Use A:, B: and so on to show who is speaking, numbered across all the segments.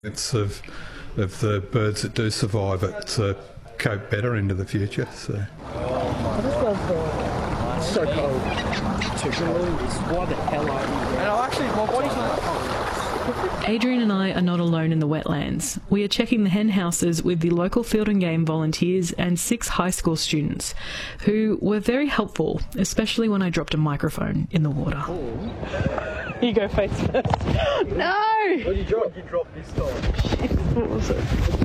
A: It's of the birds that do survive it to cope better into the future. So.
B: I just love the so cold. Why the hell are you? And I'll actually, my body's not that cold.
C: Adrian and I are not alone in the wetlands. We are checking the hen houses with the local Field and Game volunteers and 6 high school students who were very helpful, especially when I dropped a microphone in the water. You go face first. No!
B: What did you drop? You dropped this time.
C: Shit, what was it?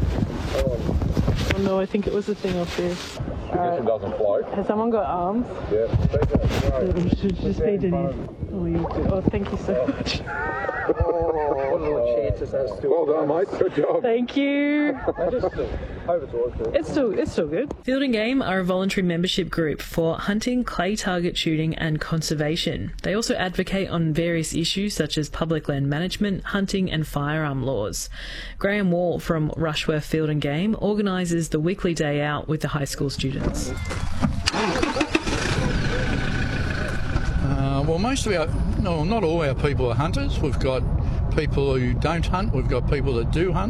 C: Oh no, I think it was the thing off there.
D: This one doesn't float.
C: Has someone got arms?
D: Yeah.
C: It should just be to Oh, thank you so much.
D: Well done, mate. Good job.
C: Thank you. It's still good. Field and Game are a voluntary membership group for hunting, clay target shooting and conservation. They also advocate on various issues such as public land management, hunting and firearm laws. Graham Wall from Rushworth Field and Game organises the weekly day out with the high school students.
E: Well, most of not all our people are hunters. We've got people who don't hunt, we've got people that do hunt,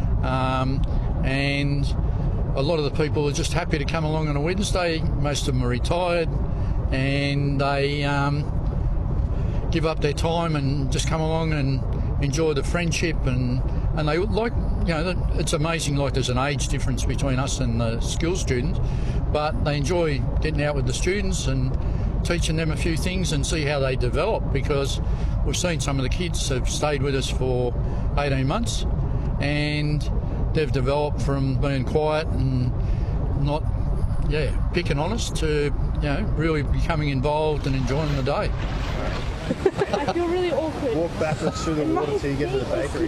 E: and a lot of the people are just happy to come along on a Wednesday. Most of them are retired, and they give up their time and just come along and enjoy the friendship, and they like, it's amazing, like there's an age difference between us and the school students, but they enjoy getting out with the students and teaching them a few things and see how they develop, because we've seen some of the kids have stayed with us for 18 months and they've developed from being quiet and not picking on us to really becoming involved and enjoying the day.
C: I feel really awkward.
B: Walk backwards through the water till you get to the bakery.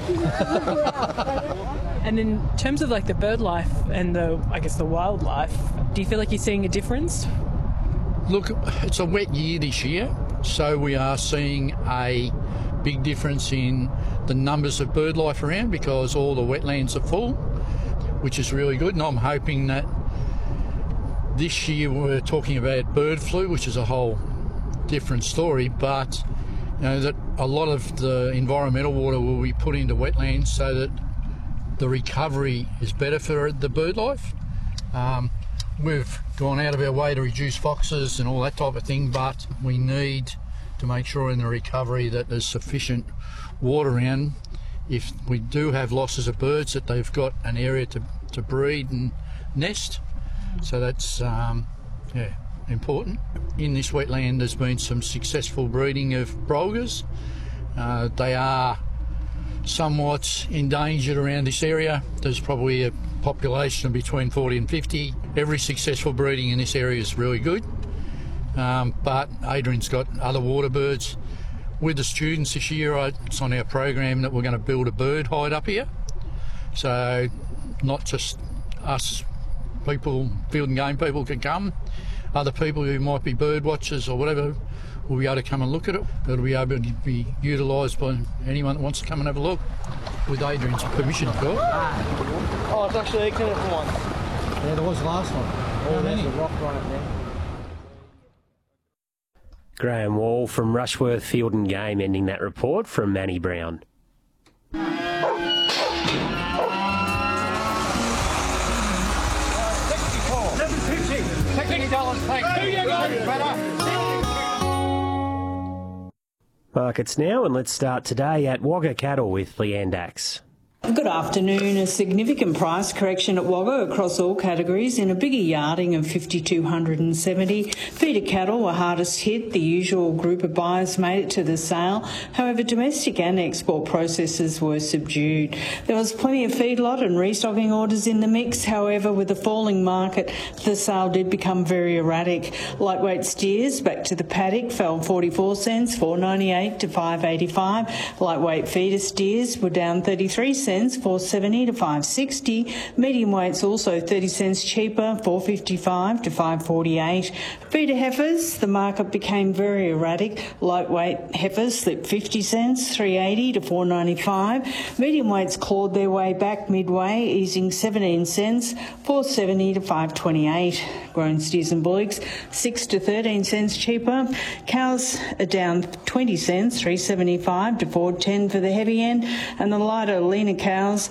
C: And in terms of like the bird life and the wildlife, do you feel like you're seeing a difference?
E: Look, it's a wet year this year, so we are seeing a big difference in the numbers of bird life around because all the wetlands are full, which is really good. And I'm hoping that this year we're talking about bird flu, which is a whole different story, but that a lot of the environmental water will be put into wetlands so that the recovery is better for the bird life. We've gone out of our way to reduce foxes and all that type of thing, but we need to make sure in the recovery that there's sufficient water around. If we do have losses of birds, that they've got an area to breed and nest. So that's important. In this wetland there's been some successful breeding of brolgas. They are somewhat endangered around this area. There's probably a population of between 40 and 50. Every successful breeding in this area is really good, but Adrian's got other water birds. With the students this year, it's on our program that we're going to build a bird hide up here, so not just us people, Field and Game people can come, other people who might be bird watchers or whatever will be able to come and look at it. It'll be able to be utilised by anyone that wants to come and have a look, with Adrian's permission, of course.
B: Oh, it's actually connected for one.
E: Yeah, there was last one.
B: Oh, there's a rock right there.
F: Graham Wall from Rushworth Field and Game ending that report from Manny Brown. Markets now, and let's start today at Wagga Cattle with Leanne Dax.
G: Good afternoon. A significant price correction at Wagga across all categories in a bigger yarding of 5,270. Feeder cattle were hardest hit. The usual group of buyers made it to the sale. However, domestic and export processors were subdued. There was plenty of feedlot and restocking orders in the mix. However, with the falling market, the sale did become very erratic. Lightweight steers back to the paddock fell 44 cents, $4.98 to $5.85. Lightweight feeder steers were down 33 cents, $4.70 to $5.60. Medium weights also 30 cents cheaper, $4.55 to $5.48. Feeder heifers, the market became very erratic. Lightweight heifers slipped 50 cents, $3.80 to $4.95. Medium weights clawed their way back midway, easing 17 cents, $4.70 to $5.28. Grown steers and bullocks 6 to 13 cents cheaper. Cows are down 20 cents, $3.75 to $4.10 for the heavy end, and the lighter, leaner cows